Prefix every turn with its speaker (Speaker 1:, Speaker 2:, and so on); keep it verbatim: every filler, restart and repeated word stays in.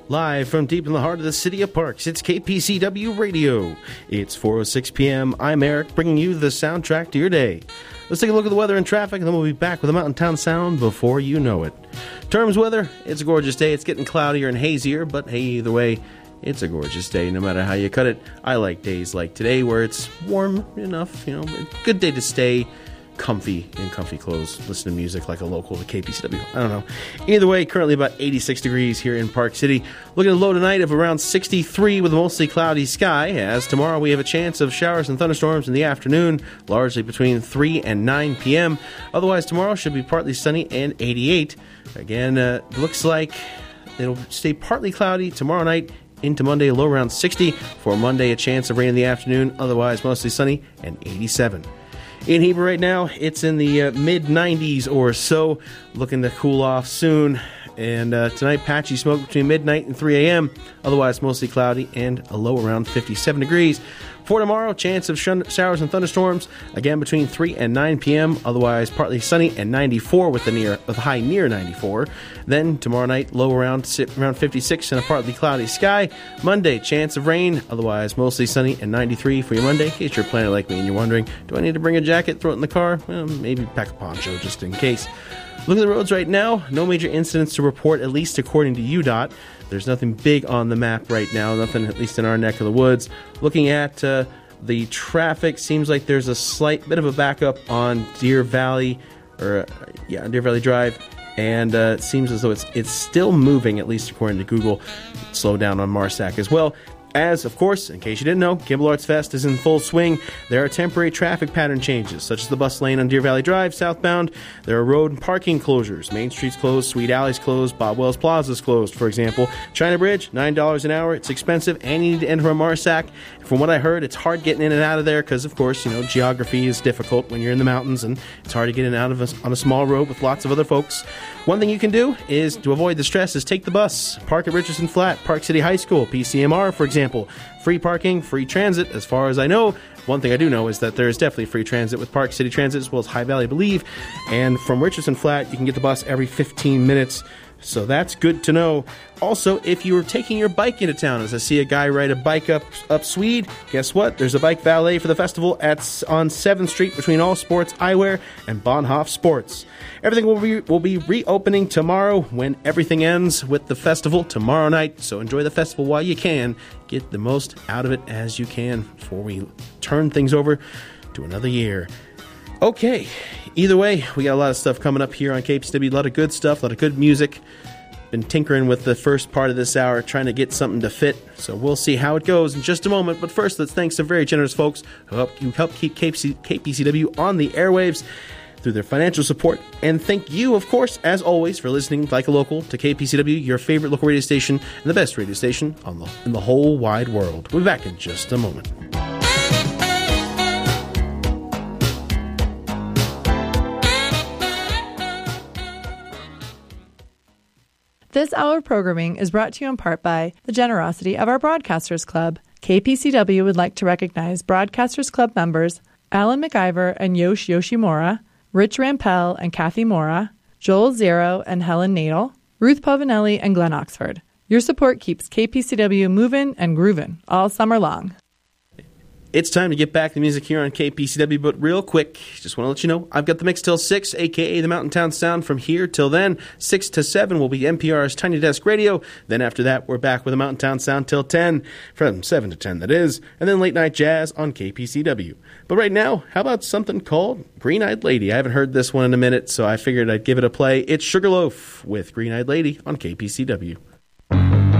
Speaker 1: Live from deep in the heart of the city of Parks, it's K P C W Radio. It's four oh six p.m. I'm Eric, bringing you the soundtrack to your day. Let's take a look at the weather and traffic, and then we'll be back with a Mountain Town sound before you know it. Terms weather, it's a gorgeous day. It's getting cloudier and hazier, but hey, either way, it's a gorgeous day no matter how you cut it. I like days like today where it's warm enough, you know, good day to stay comfy in comfy clothes, listen to music like a local to K P C W. I don't know. Either way, currently about eighty-six degrees here in Park City. Looking at a low tonight of around sixty-three with a mostly cloudy sky, as tomorrow we have a chance of showers and thunderstorms in the afternoon, largely between three and nine p.m. Otherwise, tomorrow should be partly sunny and eighty-eight. Again, uh, looks like it'll stay partly cloudy tomorrow night into Monday, low around sixty. For Monday, a chance of rain in the afternoon, otherwise mostly sunny and eighty-seven. In Heber right now, it's in the uh, mid nineties or so, looking to cool off soon. And uh, tonight, patchy smoke between midnight and three a.m., otherwise mostly cloudy and a low around fifty-seven degrees. For tomorrow, chance of shun- showers and thunderstorms, again between three and nine p.m., otherwise partly sunny and ninety-four with the near with a high near ninety-four. Then tomorrow night, low around around fifty-six and a partly cloudy sky. Monday, chance of rain, otherwise mostly sunny and ninety-three for your Monday. In case you're a planner like me and you're wondering, do I need to bring a jacket, throw it in the car? Well, maybe pack a poncho just in case. Look at the roads right now. No major incidents to report, at least according to U DOT. There's nothing big on the map right now, nothing at least in our neck of the woods. Looking at uh, the traffic, seems like there's a slight bit of a backup on Deer Valley, or uh, yeah, Deer Valley Drive, and uh, it seems as though it's it's still moving, at least according to Google. Slow down on Marsac as well. As, of course, in case you didn't know, Kimball Arts Fest is in full swing. There are temporary traffic pattern changes, such as the bus lane on Deer Valley Drive southbound. There are road and parking closures. Main Street's closed, Sweet Alley's closed, Bob Wells Plaza's closed, for example. China Bridge, nine dollars an hour. It's expensive, and you need to enter from Marsac. From what I heard, it's hard getting in and out of there because, of course, you know, geography is difficult when you're in the mountains, and it's hard to get in and out of a, on a small road with lots of other folks. One thing you can do is, to avoid the stress, is take the bus. Park at Richardson Flat, Park City High School, P C M R, for example. Free parking, free transit, as far as I know. One thing I do know is that there is definitely free transit with Park City Transit, as well as High Valley, I believe. And from Richardson Flat, you can get the bus every fifteen minutes. So that's good to know. Also, if you were taking your bike into town, as I see a guy ride a bike up up Swede, guess what? There's a bike valet for the festival at on seventh Street between All Sports Eyewear and Bonhoff Sports. Everything will be will be reopening tomorrow when everything ends with the festival tomorrow night. So enjoy the festival while you can. Get the most out of it as you can before we turn things over to another year. Okay, either way, we got a lot of stuff coming up here on K P C W. A lot of good stuff, a lot of good music. Been tinkering with the first part of this hour, trying to get something to fit. So we'll see how it goes in just a moment. But first, let's thank some very generous folks who help, who help keep K P C W on the airwaves through their financial support. And thank you, of course, as always, for listening like a local to K P C W, your favorite local radio station and the best radio station on the, in the whole wide world. We'll be back in just a moment.
Speaker 2: This hour of programming is brought to you in part by the generosity of our Broadcasters Club. K P C W would like to recognize Broadcasters Club members Alan McIver and Yosh Yoshimura, Rich Rampel and Kathy Mora, Joel Zero and Helen Nadel, Ruth Pavanelli and Glenn Oxford. Your support keeps K P C W moving and grooving all summer long.
Speaker 1: It's time to get back to the music here on K P C W, but real quick, just want to let you know, I've got the mix till six, a k a the Mountain Town Sound from here till then. six to seven will be N P R's Tiny Desk Radio. Then after that, we're back with the Mountain Town Sound till ten, from seven to ten, that is. And then late night jazz on K P C W. But right now, how about something called Green Eyed Lady? I haven't heard this one in a minute, so I figured I'd give it a play. It's Sugarloaf with Green Eyed Lady on K P C W.